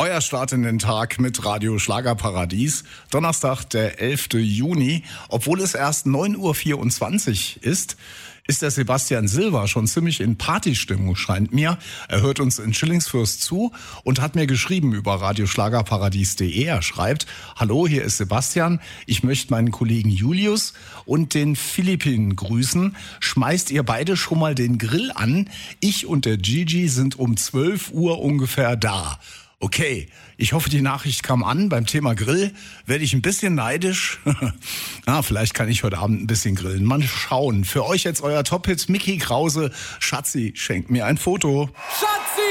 Euer Start in den Tag mit Radio Schlagerparadies. Donnerstag, der 11. Juni. Obwohl es erst 9.24 Uhr ist der Sebastian Silva schon ziemlich in Partystimmung, scheint mir. Er hört uns in Schillingsfürst zu und hat mir geschrieben über radioschlagerparadies.de. Er schreibt: Hallo, hier ist Sebastian. Ich möchte meinen Kollegen Julius und den Philippin grüßen. Schmeißt ihr beide schon mal den Grill an? Ich und der Gigi sind um 12 Uhr ungefähr da. Okay, ich hoffe, die Nachricht kam an. Beim Thema Grill werde ich ein bisschen neidisch. Vielleicht kann ich heute Abend ein bisschen grillen. Mal schauen. Für euch jetzt euer Top-Hit Mickey Krause. Schatzi, schenkt mir ein Foto. Schatzi!